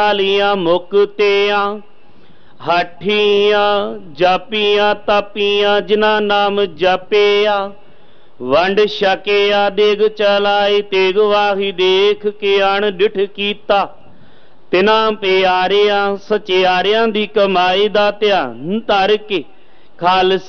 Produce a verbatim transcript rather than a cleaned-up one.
ਲੀਆਂ ਮੁਕਤਿਆਂ ਹਾਠੀਆਂ ਜਾਪੀਆਂ ਤਾਪੀਆਂ ਜਿਨ੍ਹਾਂ ਨਾਮ ਜਪਿਆ ਵੰਡ ਛਕਿਆ ਦੇਗ ਚਲਾਈ ਤੇਗ ਵਾਹੀ ਦੇਖ ਕੇ ਅਣ ਡਿਠ ਕੀਤਾ ਤਿਨਾਂ ਪਿਆਰਿਆਂ ਸਚਿਆਰਿਆਂ ਦੀ ਕਮਾਈ ਦਾ ਧਿਆਨ ਧਰ ਕੇ ਖਾਲਸੇ